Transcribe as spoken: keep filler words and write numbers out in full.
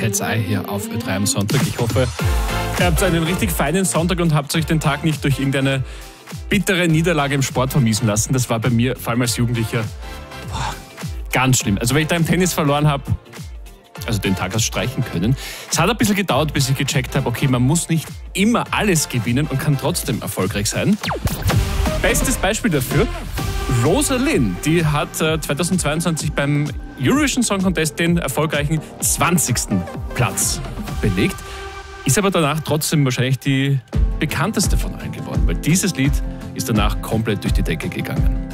Cat's Eye hier auf Ö drei am Sonntag. Ich hoffe, ihr habt einen richtig feinen Sonntag und habt euch den Tag nicht durch irgendeine bittere Niederlage im Sport vermiesen lassen. Das war bei mir, vor allem als Jugendlicher, boah, ganz schlimm. Also wenn ich da im Tennis verloren habe, also den Tag hast streichen können. Es hat ein bisschen gedauert, bis ich gecheckt habe, okay, man muss nicht immer alles gewinnen und kann trotzdem erfolgreich sein. Bestes Beispiel dafür, Rosalind, die hat äh, zweitausendzweiundzwanzig beim Eurovision Song Contest den erfolgreichen zwanzigsten Platz belegt, ist aber danach trotzdem wahrscheinlich die bekannteste von allen geworden, weil dieses Lied ist danach komplett durch die Decke gegangen.